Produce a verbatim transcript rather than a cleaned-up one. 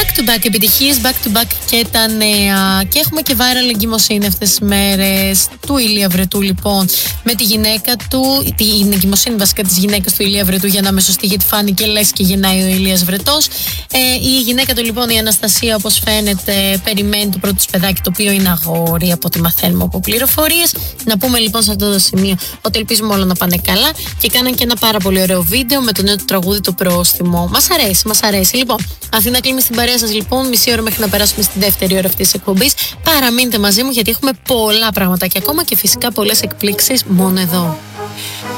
to back επιτυχίες, back to back και τα νέα. Και έχουμε και viral εγκυμοσύνη αυτές τις μέρες του Ηλία Βρετού, λοιπόν, με τη γυναίκα του, την εγκυμοσύνη βασικά της γυναίκας του Ηλία Βρετού, για να είμαι σωστή, γιατί φάνηκε λες και γεννάει ο Ηλίας Βρετός. Ε, η γυναίκα του, λοιπόν, η Αναστασία, όπως φαίνεται, περιμένει το πρώτο της παιδάκι, το οποίο είναι αγόρι, από ό,τι μαθαίνουμε από πληροφορίες. Να πούμε λοιπόν σε αυτό το σημείο ότι ελπίζουμε όλα να πάνε καλά, και κάναν και ένα πάρα πολύ ωραίο βίντεο με το νέο του τραγούδι, το Πρόστιμο. Μας αρέσει, μας αρέσει. Λοιπόν, Αθήνα κλείνει στην παρέα σας, λοιπόν, μισή ώρα μέχρι να περάσουμε στη δεύτερη ώρα αυτής της εκπομπής. Παραμείνετε μαζί μου, γιατί έχουμε πολλά πράγματα και ακόμα και φυσικά πολλές εκπλήξεις μόνο εδώ.